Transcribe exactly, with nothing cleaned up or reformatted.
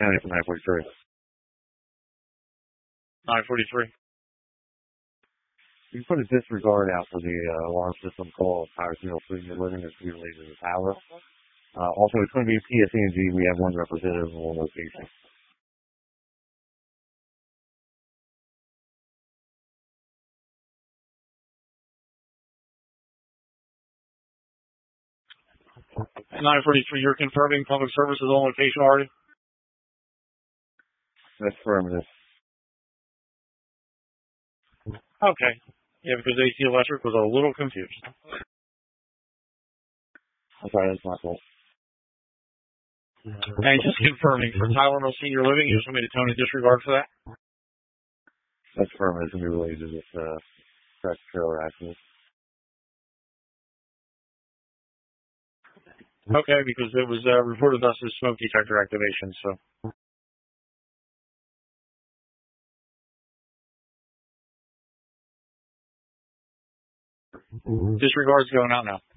County from nine forty-three. nine forty-three. You can put a disregard out for the uh, alarm system call of Higher Middle Senior Living that's related to the tower. Uh, also, it's going to be P S E and G. We have one representative in one location. nine forty-three, you're confirming public services on location already? That's affirmative. Okay. Yeah, because A T Electric was a little confused. I'm sorry, that's my fault. And just confirming, for Tylenol Senior Living, you just want me to tone a disregard for that? That's affirmative. It's going to be related to this uh, tractor trailer accident. Okay, because it was uh, reported to us as smoke detector activation, so. Disregard's going out now.